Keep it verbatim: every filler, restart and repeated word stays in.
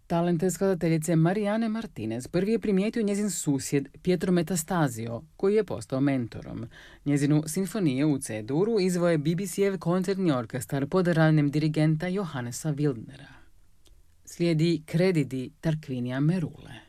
Talent skladateljice Marijane Martinez prvi je primijetio njezin susjed Pietro Metastasio, koji je postao mentorom. Njezinu sinfoniju u C-duru izveo je B B C-ev koncertni orkestar pod ravnjem dirigenta Johannesa Wildnera. Slijedi Credi di Tarquinio Merule.